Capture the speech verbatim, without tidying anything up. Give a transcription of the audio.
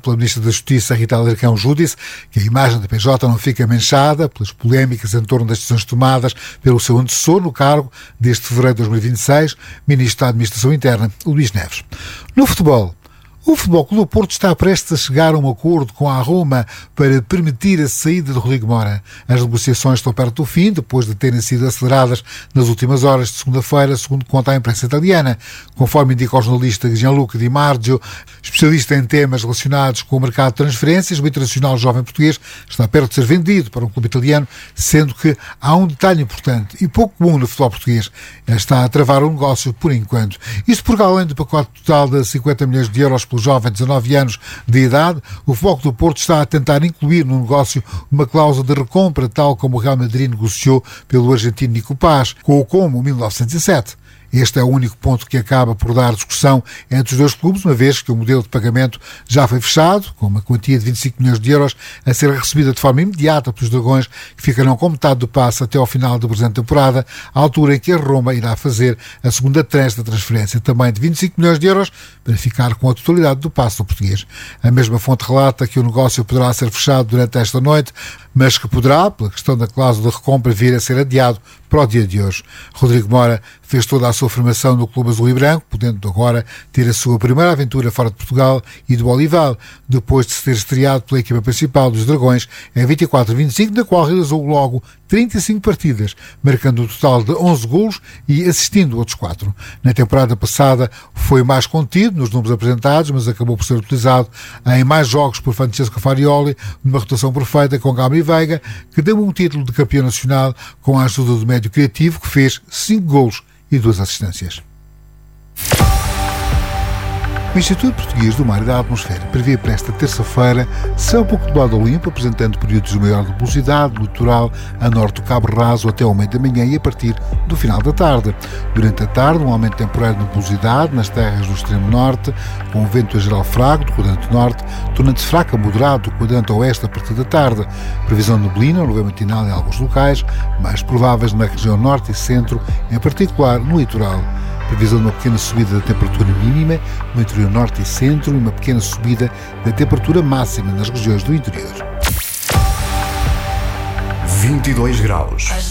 pela Ministra da Justiça, Rita Alarcão Júdice, que a imagem da P J não fica manchada pelas polémicas em torno das decisões tomadas pelo seu antecessor no cargo desde fevereiro de dois mil e vinte e seis, Ministro da Administração Interna, Luís Neves. No futebol, o Futebol Clube do Porto está prestes a chegar a um acordo com a Roma para permitir a saída de Rodrigo Mora. As negociações estão perto do fim, depois de terem sido aceleradas nas últimas horas de segunda-feira, segundo conta a imprensa italiana. Conforme indica o jornalista Gianluca Di Marzio, especialista em temas relacionados com o mercado de transferências, o internacional jovem português está perto de ser vendido para um clube italiano, sendo que há um detalhe importante e pouco comum no futebol português. Ele está a travar o negócio por enquanto. Isto porque, além do pacote total de cinquenta milhões de euros pelo jovem de dezanove anos de idade, o Futebol Clube do Porto está a tentar incluir no negócio uma cláusula de recompra, tal como o Real Madrid negociou pelo argentino Nico Paz, com o Como mil novecentos e sete. Este é o único ponto que acaba por dar discussão entre os dois clubes, uma vez que o modelo de pagamento já foi fechado, com uma quantia de vinte e cinco milhões de euros a ser recebida de forma imediata pelos Dragões, que ficarão com metade do passe até ao final da presente temporada, à altura em que a Roma irá fazer a segunda tranche da transferência, também de vinte e cinco milhões de euros, para ficar com a totalidade do passe do português. A mesma fonte relata que o negócio poderá ser fechado durante esta noite, mas que poderá, pela questão da cláusula de recompra, vir a ser adiado para o dia de hoje. Rodrigo Mora fez toda a sua formação no Clube Azul e Branco, podendo agora ter a sua primeira aventura fora de Portugal e do Olival, depois de se ter estreado pela equipa principal dos Dragões em vinte e quatro a vinte e cinco, na qual realizou logo trinta e cinco partidas, marcando um total de onze golos e assistindo outros quatro. Na temporada passada foi mais contido nos números apresentados, mas acabou por ser utilizado em mais jogos por Francesco Farioli, numa rotação perfeita com Gabriel Veiga, que deu um título de campeão nacional com a ajuda do médio criativo, que fez cinco golos e duas assistências. O Instituto Português do Mar e da Atmosfera prevê para esta terça-feira céu pouco nublado ou limpo, apresentando períodos de maior nebulosidade no litoral a norte do Cabo Raso até ao meio da manhã e a partir do final da tarde. Durante a tarde, um aumento temporário de nebulosidade nas terras do extremo norte, com o vento a geral fraco do quadrante norte, tornando-se fraco a moderado do quadrante oeste a partir da tarde. Previsão de neblina, nuvem matinal em alguns locais, mais prováveis na região norte e centro, em particular no litoral. Previsão de uma pequena subida da temperatura mínima no interior norte e centro e uma pequena subida da temperatura máxima nas regiões do interior. vinte e dois graus.